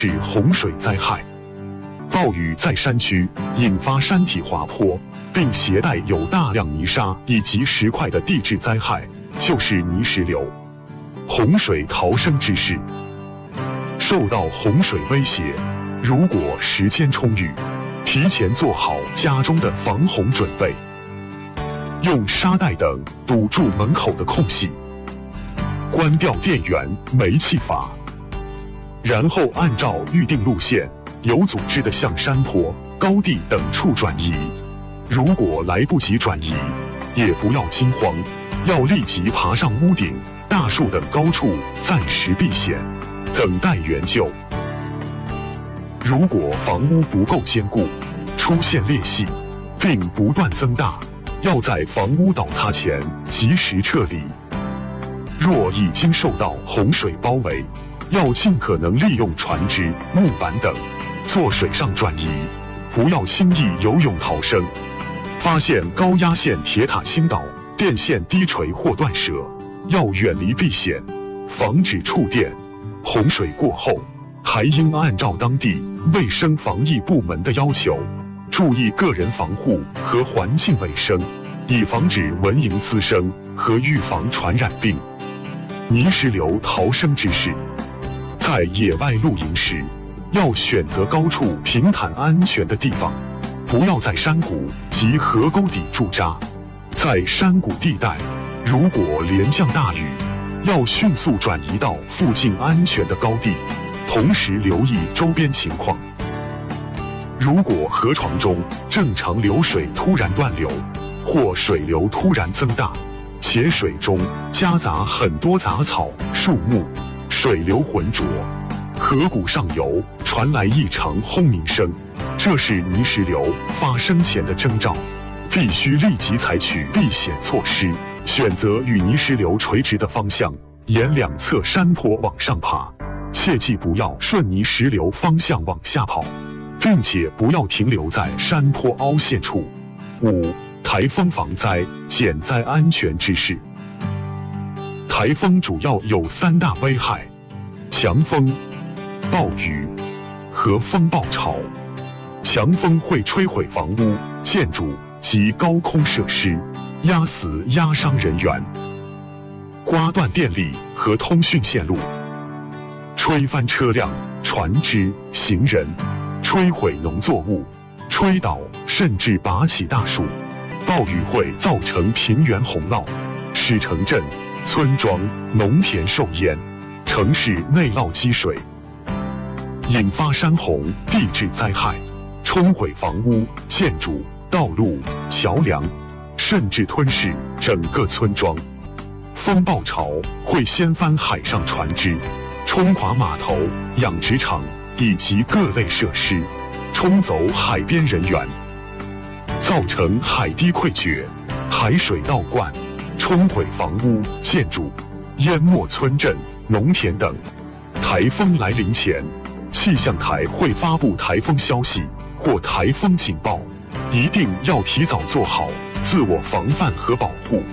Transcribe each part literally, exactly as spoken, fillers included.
是洪水灾害。暴雨在山区引发山体滑坡，并携带有大量泥沙以及石块的地质灾害，就是泥石流。洪水逃生之事：受到洪水威胁，如果时间充裕，提前做好家中的防洪准备，用沙袋等堵住门口的空隙，关掉电源、煤气阀，然后按照预定路线有组织地向山坡、高地等处转移。如果来不及转移，也不要惊慌，要立即爬上屋顶、大树等高处暂时避险，等待援救。如果房屋不够坚固，出现裂隙，并不断增大，要在房屋倒塌前及时撤离。若已经受到洪水包围，要尽可能利用船只、木板等做水上转移，不要轻易游泳逃生。发现高压线铁塔倾倒、电线低垂或断折，要远离避险，防止触电。洪水过后，还应按照当地卫生防疫部门的要求，注意个人防护和环境卫生，以防止蚊蝇滋生和预防传染病。泥石流逃生之事：在野外露营时，要选择高处平坦安全的地方，不要在山谷及河沟底驻扎。在山谷地带，如果连降大雨，要迅速转移到附近安全的高地，同时留意周边情况。如果河床中正常流水突然断流，或水流突然增大，且水中夹杂很多杂草、树木，水流浑浊，河谷上游传来异常轰鸣声，这是泥石流发生前的征兆，必须立即采取避险措施，选择与泥石流垂直的方向，沿两侧山坡往上爬，切记不要顺泥石流方向往下跑，并且不要停留在山坡凹陷处。五、台风防灾减灾安全知识。台风主要有三大危害：强风、暴雨和风暴潮。强风会摧毁房屋、建筑及高空设施，压死压伤人员，刮断电力和通讯线路，吹翻车辆、船只、行人，摧毁农作物，吹倒甚至拔起大树。暴雨会造成平原洪涝，使城镇、村庄、农田受淹，城市内涝积水，引发山洪、地质灾害，冲毁房屋、建筑、道路、桥梁，甚至吞噬整个村庄。风暴潮会掀翻海上船只，冲垮码头、养殖场以及各类设施，冲走海边人员，造成海堤溃决、海水倒灌，冲毁房屋、建筑，淹没村镇、农田等。台风来临前，气象台会发布台风消息或台风警报，一定要提早做好自我防范和保护。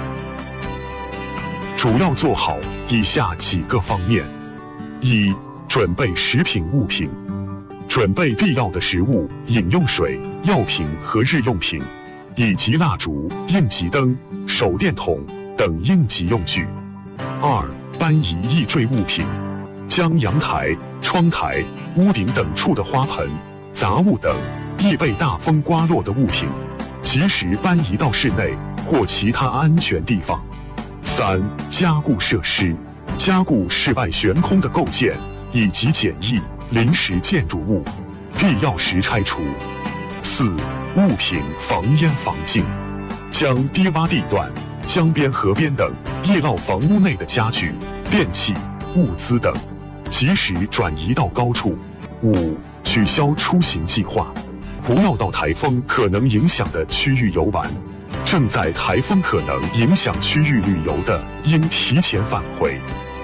主要做好以下几个方面：一、准备食品物品，准备必要的食物、饮用水、药品和日用品，以及蜡烛、应急灯、手电筒等应急用具。二、搬移易坠物品，将阳台、窗台、屋顶等处的花盆、杂物等易被大风刮落的物品，及时搬移到室内或其他安全地方。三、加固设施，加固室外悬空的构件以及简易临时建筑物，必要时拆除。四、物品防淹防浸，将低洼地段、江边、河边等易涝房屋内的家具、电器、物资等，及时转移到高处。五、取消出行计划，不要到台风可能影响的区域游玩。正在台风可能影响区域旅游的，应提前返回。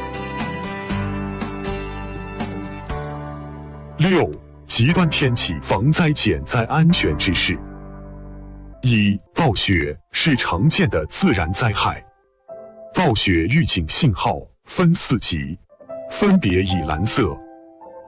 六、极端天气防灾减灾安全知识。一、暴雪是常见的自然灾害。暴雪预警信号分四级，分别以蓝色、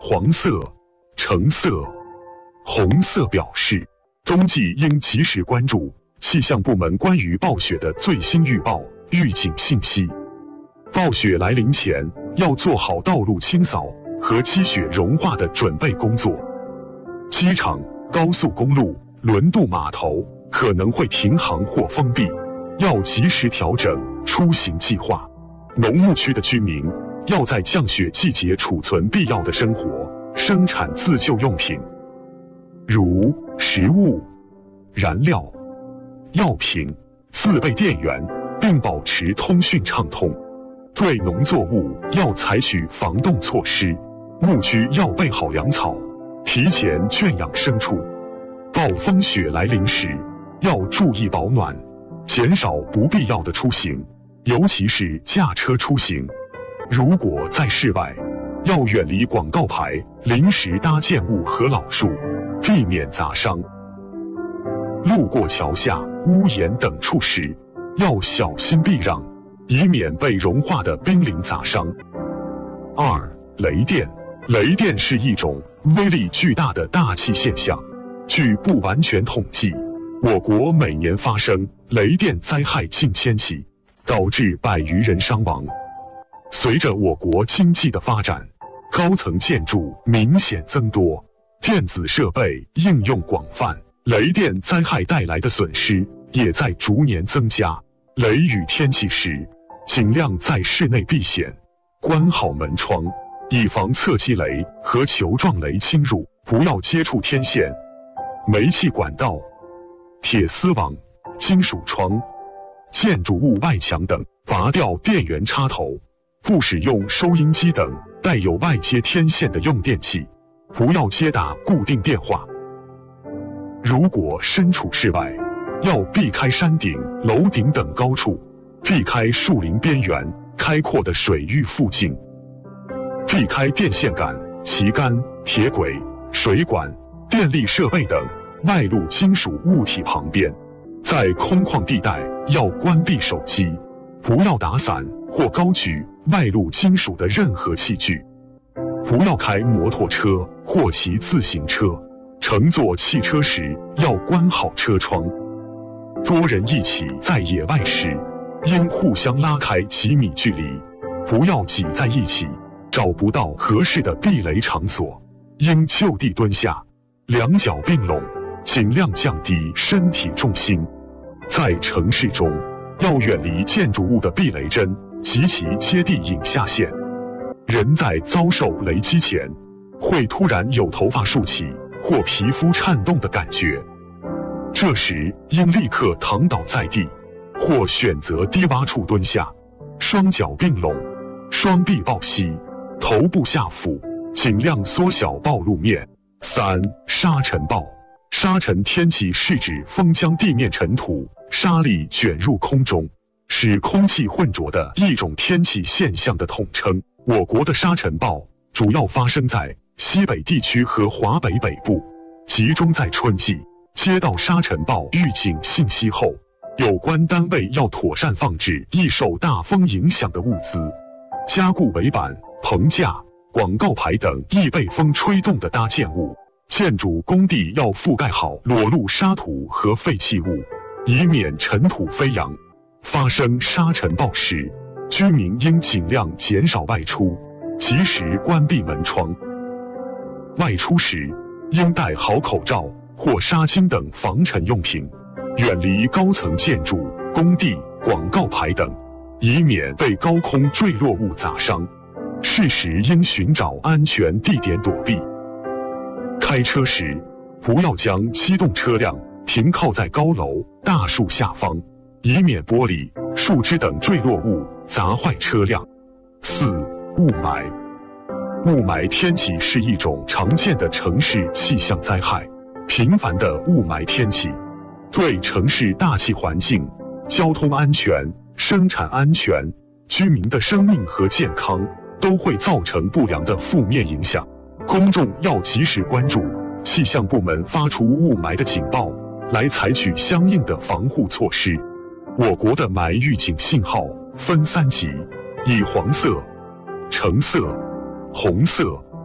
黄色、橙色、红色表示冬季应及时关注气象部门关于暴雪的最新预报、预警信息。暴雪来临前，要做好道路清扫和积雪融化的准备工作。机场、高速公路、轮渡码头可能会停航或封闭，要及时调整出行计划。农牧区的居民要在降雪季节储存必要的生活、生产自救用品，如食物、燃料、药品，自备电源，并保持通讯畅通。对农作物要采取防冻措施，牧区要备好粮草，提前圈养牲畜。暴风雪来临时，要注意保暖，减少不必要的出行，尤其是驾车出行。如果在室外，要远离广告牌、临时搭建物和老树，避免砸伤。路过桥下、屋檐等处时，要小心避让，以免被融化的冰凌砸伤。二、雷电。雷电是一种威力巨大的大气现象。据不完全统计，我国每年发生雷电灾害近千起，导致百余人伤亡。随着我国经济的发展，高层建筑明显增多，电子设备应用广泛，雷电灾害带来的损失也在逐年增加。雷雨天气时，尽量在室内避险，关好门窗，以防侧击雷和球状雷侵入，不要接触天线、煤气管道、铁丝网、金属窗、建筑物外墙等，拔掉电源插头，不使用收音机等带有外接天线的用电器，不要接打固定电话。如果身处室外，要避开山顶、楼顶等高处，避开树林边缘、开阔的水域附近，避开电线杆、旗杆、铁轨、水管、电力设备等外露金属物体旁边。在空旷地带要关闭手机，不要打伞或高举外露金属的任何器具，不要开摩托车或骑自行车。乘坐汽车时要关好车窗。多人一起在野外时，应互相拉开几米距离，不要挤在一起。找不到合适的避雷场所，应就地蹲下，两脚并拢，尽量降低身体重心。在城市中，要远离建筑物的避雷针及其接地引下线。人在遭受雷击前，会突然有头发竖起或皮肤颤动的感觉，这时应立刻躺倒在地，或选择低洼处蹲下，双脚并拢，双臂抱膝，头部下俯，尽量缩小暴露面。三、沙尘暴。沙尘天气是指风将地面尘土、沙粒卷入空中，使空气混浊的一种天气现象的统称。我国的沙尘暴主要发生在西北地区和华北北部，集中在春季。接到沙尘暴预警信息后，有关单位要妥善放置易受大风影响的物资，加固围板、棚架、广告牌等易被风吹动的搭建物。建筑工地要覆盖好裸露沙土和废弃物，以免尘土飞扬。发生沙尘暴时，居民应尽量减少外出，及时关闭门窗。外出时，应戴好口罩或纱巾等防尘用品，远离高层建筑、工地、广告牌等，以免被高空坠落物砸伤。适时应寻找安全地点躲避。开车时，不要将机动车辆停靠在高楼、大树下方，以免玻璃、树枝等坠落物砸坏车辆。四、雾霾。雾霾天气是一种常见的城市气象灾害。频繁的雾霾天气对城市大气环境、交通安全、生产安全、居民的生命和健康都会造成不良的负面影响。公众要及时关注气象部门发出雾霾的警报，来采取相应的防护措施。我国的霾预警信号分三级，以黄色、橙色、红色、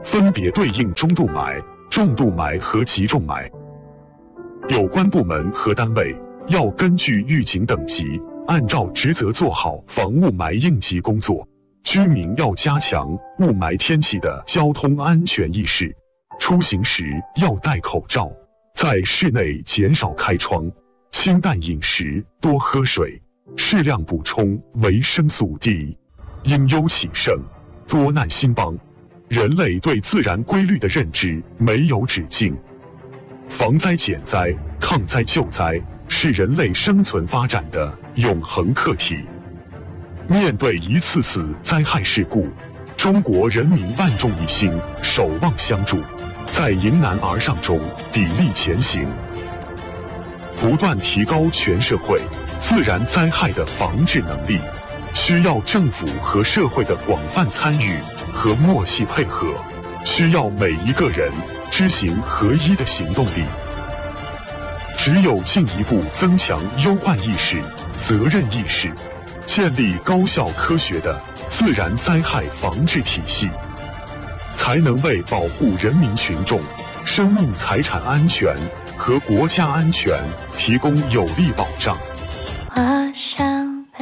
分别对应中度霾、重度霾和极重霾。有关部门和单位要根据预警等级，按照职责做好防雾霾应急工作。居民要加强雾霾天气的交通安全意识，出行时要戴口罩，在室内减少开窗，清淡饮食，多喝水，适量补充维生素 D。因忧启胜，多难兴邦。人类对自然规律的认知没有止境，防灾减灾、抗灾救灾是人类生存发展的永恒课题。面对一次次灾害事故，中国人民万众一心，守望相助，在迎难而上中砥砺前行，不断提高全社会自然灾害的防治能力，需要政府和社会的广泛参与和默契配合，需要每一个人知行合一的行动力。只有进一步增强忧患意识、责任意识，建立高效科学的自然灾害防治体系，才能为保护人民群众生命财产安全和国家安全提供有力保障。 我想陪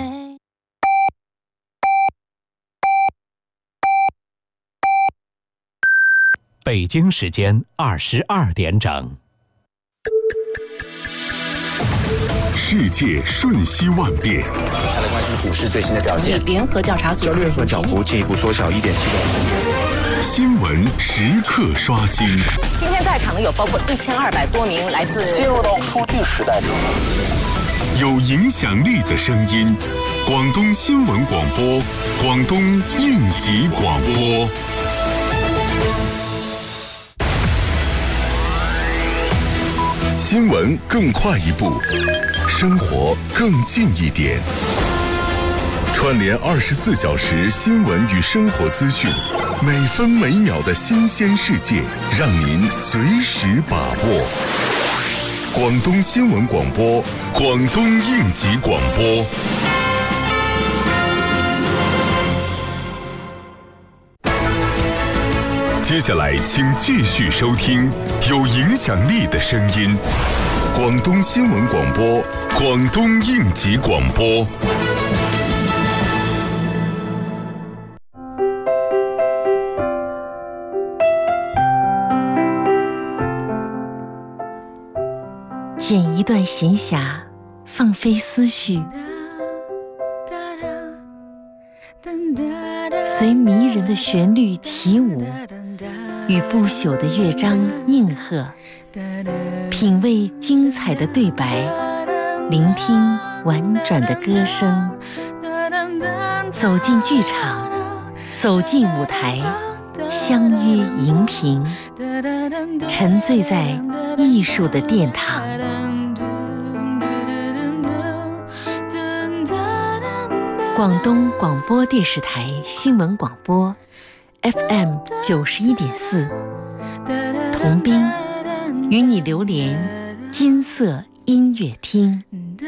北京时间二十二点整。 世界瞬息万变， 再来关心股市最新的表现。 联合调查组交易所涨幅进一步缩小一点七个。 新闻时刻刷新。 今天在场有包括一千二百多名来自进入到数据时代中， 有影响力的声音，广东新闻广播，广东应急广播。新闻更快一步，生活更近一点。串联二十四小时新闻与生活资讯，每分每秒的新鲜世界，让您随时把握。广东新闻广播，广东应急广播。接下来，请继续收听有影响力的声音——广东新闻广播，广东应急广播。 剪一段闲暇，放飞思绪，随迷人的旋律起舞，与不朽的乐章应和，品味精彩的对白，聆听婉转的歌声，走进剧场，走进舞台，相约荧屏，沉醉在艺术的殿堂。广东广播电视台新闻广播 F M 九十一点四，童斌与你流连金色音乐厅。